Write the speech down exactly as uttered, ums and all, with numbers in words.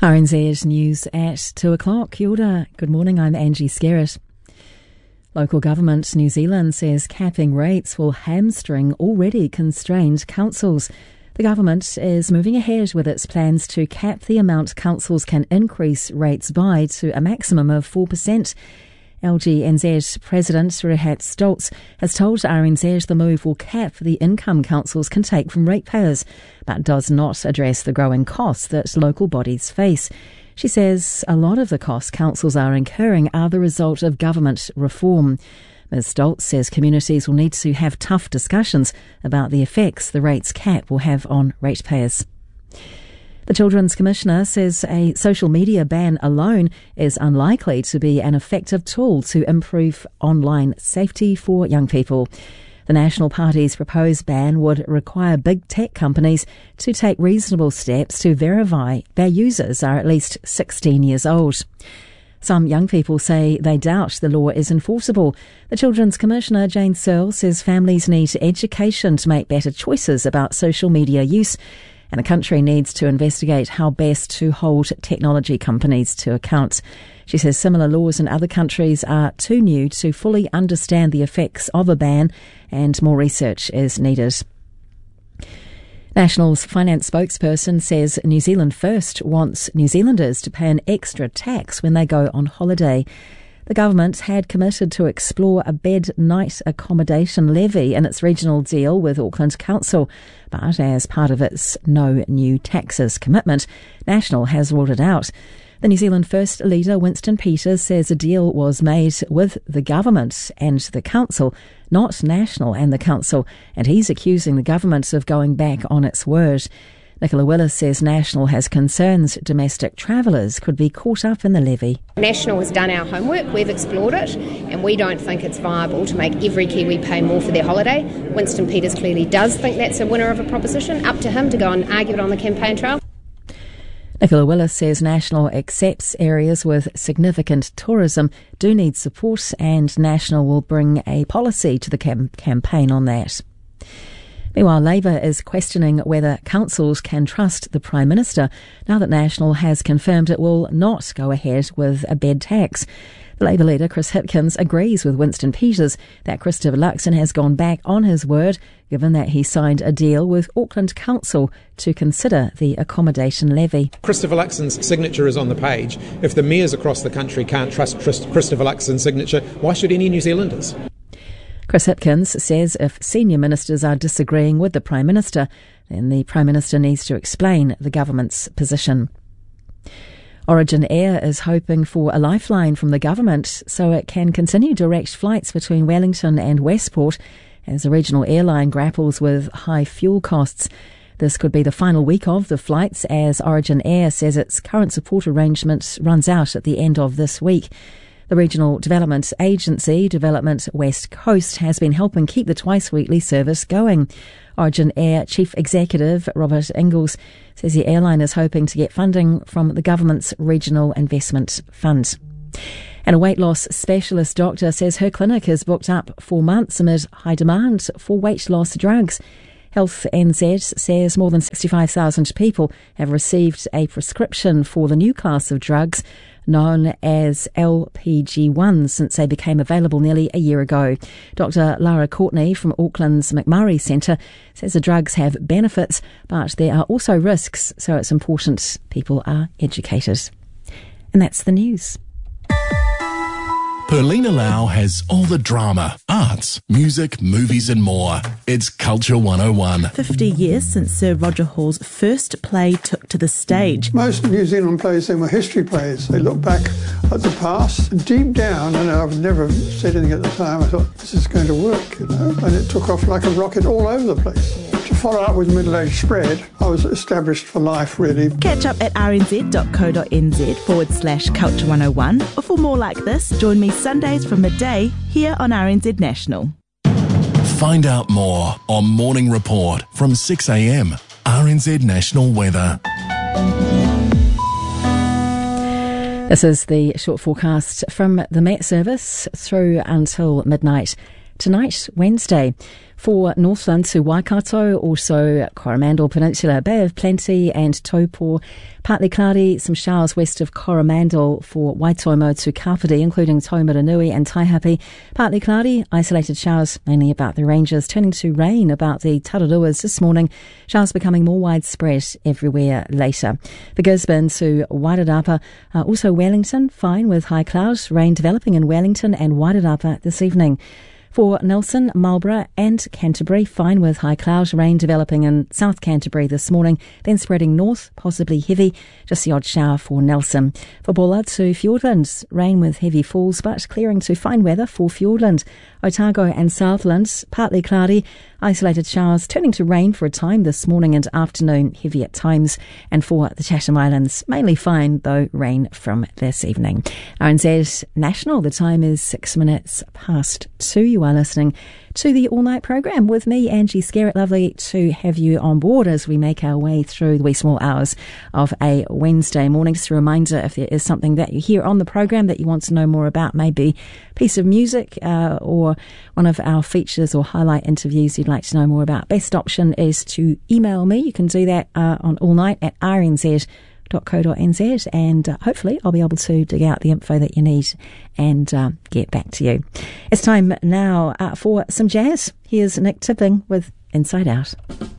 R N Z News at two o'clock. Kia ora. Good morning, I'm Angie Skerritt. Local government New Zealand says capping rates will hamstring already constrained councils. The government is moving ahead with its plans to cap the amount councils can increase rates by to a maximum of four percent. L G N Z President Rehat Stoltz has told R N Z the move will cap the income councils can take from ratepayers, but does not address the growing costs that local bodies face. She says a lot of the costs councils are incurring are the result of government reform. Miz Stoltz says communities will need to have tough discussions about the effects the rates cap will have on ratepayers. The Children's Commissioner says a social media ban alone is unlikely to be an effective tool to improve online safety for young people. The National Party's proposed ban would require big tech companies to take reasonable steps to verify their users are at least sixteen years old. Some young people say they doubt the law is enforceable. The Children's Commissioner, Jane Searle, says families need education to make better choices about social media use, and the country needs to investigate how best to hold technology companies to account. She says similar laws in other countries are too new to fully understand the effects of a ban, and more research is needed. National's finance spokesperson says New Zealand First wants New Zealanders to pay an extra tax when they go on holiday. The government had committed to explore a bed night accommodation levy in its regional deal with Auckland Council, but as part of its no new taxes commitment, National has ruled it out. The New Zealand First leader, Winston Peters, says a deal was made with the government and the council, not National and the council, and he's accusing the government of going back on its word. Nicola Willis says National has concerns domestic travellers could be caught up in the levy. National has done our homework, we've explored it, and we don't think it's viable to make every Kiwi pay more for their holiday. Winston Peters clearly does think that's a winner of a proposition. Up to him to go and argue it on the campaign trail. Nicola Willis says National accepts areas with significant tourism do need support, and National will bring a policy to the cam- campaign on that. Meanwhile, Labour is questioning whether councils can trust the Prime Minister now that National has confirmed it will not go ahead with a bed tax. The Labour leader, Chris Hipkins, agrees with Winston Peters that Christopher Luxon has gone back on his word, given that he signed a deal with Auckland Council to consider the accommodation levy. Christopher Luxon's signature is on the page. If the mayors across the country can't trust Christopher Luxon's signature, why should any New Zealanders? Chris Hipkins says if senior ministers are disagreeing with the Prime Minister, then the Prime Minister needs to explain the government's position. Origin Air is hoping for a lifeline from the government so it can continue direct flights between Wellington and Westport as the regional airline grapples with high fuel costs. This could be the final week of the flights, as Origin Air says its current support arrangement runs out at the end of this week. The regional development agency, Development West Coast, has been helping keep the twice-weekly service going. Origin Air Chief Executive Robert Ingalls says the airline is hoping to get funding from the government's Regional Investment Fund. And a weight loss specialist doctor says her clinic is booked up for months amid high demand for weight loss drugs. Health N Z says more than sixty-five thousand people have received a prescription for the new class of drugs known as L P G one since they became available nearly a year ago. Doctor Lara Courtney from Auckland's McMurray Centre says the drugs have benefits, but there are also risks, so it's important people are educated. And that's the news. Perlina Lau has all the drama, arts, music, movies and more. It's Culture one oh one. fifty years since Sir Roger Hall's first play took to the stage. Most New Zealand plays then were history plays. They look back at the past. Deep down, and I've never said anything at the time, I thought, this is going to work, you know. And it took off like a rocket all over the place. To follow up with Middle Age Spread, I was established for life, really. Catch up at rnz.co.nz forward slash culture 101. Or for more like this, join me Sundays from midday here on R N Z National. Find out more on Morning Report from six a m. R N Z National Weather. This is the short forecast from the Met Service through until midnight. tonight, Wednesday. For Northland to Waikato, also Coromandel Peninsula, Bay of Plenty and Taupo. Partly cloudy, some showers west of Coromandel for Waitomo to Kapiti, including Taumaranui and Taihape. Partly cloudy, isolated showers mainly about the ranges, turning to rain about the Tararuas this morning. Showers becoming more widespread everywhere later. For Gisborne to Wairarapa, uh, also Wellington, fine with high clouds, rain developing in Wellington and Wairarapa this evening. For Nelson, Marlborough and Canterbury, fine with high cloud, rain developing in South Canterbury this morning, then spreading north, possibly heavy, just the odd shower for Nelson. For Bulla to Fiordland, rain with heavy falls, but clearing to fine weather for Fiordland. Otago and Southland, partly cloudy, isolated showers, turning to rain for a time this morning and afternoon, heavy at times. And for the Chatham Islands, mainly fine, though rain from this evening. R N Z National, the time is six minutes past two. You are listening to the All Night programme with me, Angie Skerritt. Lovely to have you on board as we make our way through the wee small hours of a Wednesday morning. Just a reminder, if there is something that you hear on the programme that you want to know more about, maybe a piece of music uh, or one of our features or highlight interviews you'd like to know more about, best option is to email me. You can do that uh, on all night at r n z dot co dot n z, and uh, hopefully I'll be able to dig out the info that you need and uh, get back to you. It's time now uh, for some jazz. Here's Nick Tipping with Inside Out.